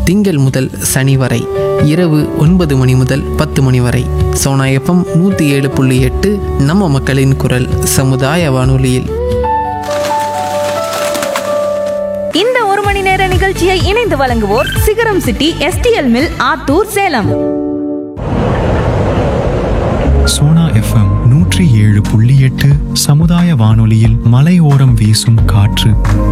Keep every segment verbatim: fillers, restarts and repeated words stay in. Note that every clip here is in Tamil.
திங்கள் முதல் சனி வரை இரவு ஒன்பது மணி முதல் பத்து மணி வரை சோனா எஃப்எம் நூற்றி ஏழு புள்ளி எட்டு நம்ம மக்களின் குரல் சமுதாய வானொலியில். இந்த ஒரு மணி நேர நிகழ்ச்சியை இணைந்து வழங்குவோர் சிகரம் city STL mill Attur Salem. Sona FM நூற்றி ஏழு புள்ளி எட்டு சமுதாய வானொலியில் மலையோரம் வீசும் காற்று.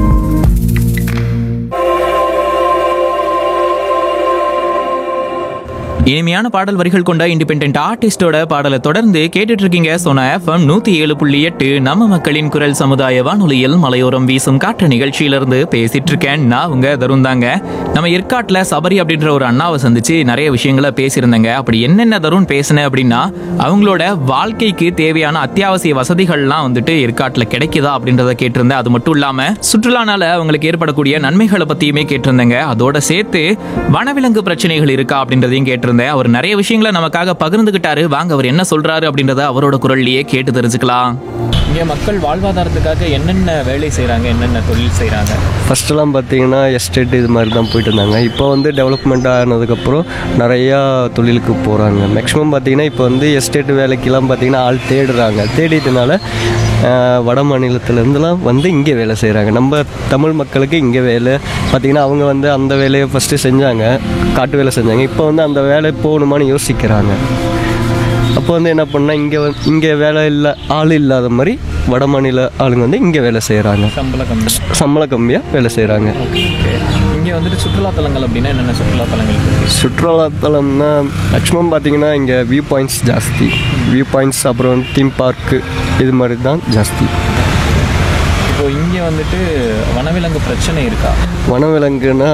இனிமையான பாடல் வரிகள் கொண்ட இண்டிபெண்டன்ட் ஆர்டிஸ்டோட பாடலை தொடர்ந்து கேட்டுட்டு இருக்கீங்க. சோனா எஃப்எம் நூத்தி ஏழு புள்ளி எட்டு நம்ம மக்களின் குரல் சமுதாய வானொலியில் மலையோரம் வீசும் காற்று நிகழ்ச்சியிலிருந்து பேசிட்டு இருக்கேன். நான் உங்க தருண் தாங்க. நம்ம ஏற்காட்டுல சபரி அப்படின்ற ஒரு அண்ணாவை சந்திச்சு நிறைய விஷயங்களை பேசியிருந்தேங்க. அப்படி என்னென்ன தருண் பேசினேன் அப்படின்னா, அவங்களோட வாழ்க்கைக்கு தேவையான அத்தியாவசிய வசதிகள்லாம் வந்துட்டு ஏற்காட்டுல கிடைக்குதா அப்படின்றத கேட்டிருந்தேன். அது மட்டும் இல்லாம சுற்றுலானால அவங்களுக்கு ஏற்படக்கூடிய நன்மைகளை பத்தியுமே கேட்டிருந்தேங்க. அதோட சேர்த்து வனவிலங்கு பிரச்சனைகள் இருக்கா அப்படின்றதையும் கேட்டிருந்தேன். அவர் நிறைய விஷயங்களை நமக்காக பகிர்ந்துகிட்டாரு. வாங்க அவர் என்ன சொல்றாரு அப்படின்றத அவரோட குரல்லையே கேட்டு தெரிஞ்சுக்கலாம். இங்கே மக்கள் வாழ்வாதாரத்துக்காக என்னென்ன வேலை செய்கிறாங்க, என்னென்ன தொழில் செய்கிறாங்க? ஃபஸ்ட்டெல்லாம் பார்த்தீங்கன்னா எஸ்டேட் இது மாதிரி தான் போயிட்டு இருந்தாங்க. இப்போ வந்து டெவலப்மெண்ட் ஆனதுக்கப்புறம் நிறையா தொழிலுக்கு போகிறாங்க. மேக்ஸிமம் பார்த்தீங்கன்னா இப்போ வந்து எஸ்டேட் வேலைக்கெல்லாம் பார்த்தீங்கன்னா ஆள் தேடுறாங்க. தேடிட்டனால வட மாநிலத்திலேருந்துலாம் வந்து இங்கே வேலை செய்கிறாங்க. நம்ம தமிழ் மக்களுக்கு இங்கே வேலை பார்த்திங்கன்னா அவங்க வந்து அந்த வேலையை ஃபஸ்ட்டு செஞ்சாங்க, காட்டு வேலை செஞ்சாங்க. இப்போ வந்து அந்த வேலை போகணுமான்னு யோசிக்கிறாங்க. அப்போ வந்து என்ன பண்ணால் இங்கே வந்து இங்கே வேலை இல்லை, ஆள் இல்லாத மாதிரி வட மாநில ஆளுங்க வந்து இங்கே வேலை செய்கிறாங்க. சம்பளம் கம்மி சம்பளம் கம்மியாக வேலை செய்கிறாங்க. இங்கே வந்துட்டு சுற்றுலாத்தலங்கள் அப்படின்னா என்னென்ன சுற்றுலாத்தலங்கள் இருக்குது? சுற்றுலாத்தலம்னா மேக்ஸிமம் பார்த்தீங்கன்னா இங்கே வியூ பாயிண்ட்ஸ் ஜாஸ்தி. வியூ பாயிண்ட்ஸ் அப்புறம் தீம் பார்க்கு இது மாதிரி தான் ஜாஸ்தி. இப்போ இங்கே வந்துட்டு வனவிலங்கு பிரச்சனை இருக்கா? வனவிலங்குன்னா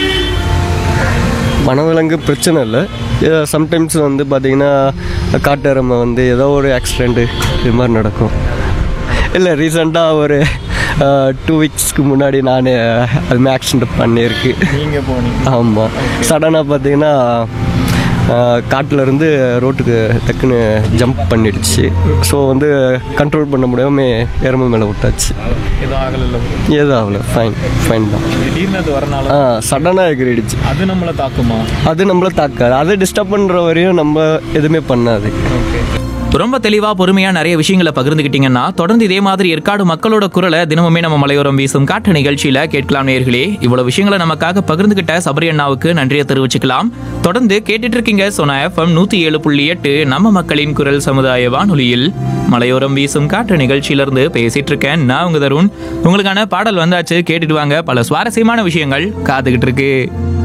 வனவிலங்கு பிரச்சனை இல்லை. சம்டைம்ஸ் வந்து பார்த்திங்கன்னா காட்டெருமை வந்து ஏதோ ஒரு ஆக்சிடெண்ட்டு இது மாதிரி நடக்கும். இல்லை ரீசெண்டாக ஒரு டூ வீக்ஸ்க்கு முன்னாடி நான் அதுமாதிரி ஆக்சிடெண்ட் பண்ணியிருக்கு. நீங்கள் போனீங்க? ஆமாம். சடனாக பார்த்திங்கன்னா காட்டிலேருந்து ரோட்டுக்கு டக்குன்னு ஜம்ப் பண்ணிடுச்சு. ஸோ வந்து கண்ட்ரோல் பண்ண முடியாமல் எருமை மேலே விட்டாச்சு. எதுவும் ஆகலை? எதுவும் ஆகலை, ஃபைன் ஃபைன் தான். திடீர்னு அது வரனால ஆ சடனாக எகிரிடுச்சு. அது நம்மளை தாக்குமா? அது நம்மளை தாக்காது. அதை டிஸ்டர்ப் பண்ணுற வரையும் நம்ம எதுவுமே பண்ணாது. ஓகே. ரொம்ப தெளிவா பொறுமையா நிறைய விஷயங்களை பகிர்ந்துக்கிட்டீங்கன்னா தொடர்ந்து இதே மாதிரி ஏற்காடு மக்களோட குரலை தினமுமே நம்ம மலையோரம் வீசும் காற்று நிகழ்ச்சியில கேட்கலாம். நேயர்களே, இவ்வளவு விஷயங்களை நமக்காக பகிர்ந்துகிட்ட சபரி அண்ணாவுக்கு நன்றியை தெரிவிச்சுக்கலாம். தொடர்ந்து கேட்டுட்டு இருக்கீங்க சோனா எஃப்எம் நூத்தி ஏழு புள்ளி எட்டு நம்ம மக்களின் குரல் சமுதாய வானொலியில் மலையோரம் வீசும் காற்று நிகழ்ச்சியிலிருந்து பேசிட்டு இருக்கேன். நான் உங்க தருண். உங்களுக்கான பாடல் வந்தாச்சு, கேட்டுட்டு வாங்க. பல சுவாரஸ்யமான விஷயங்கள் காத்துக்கிட்டு இருக்கு.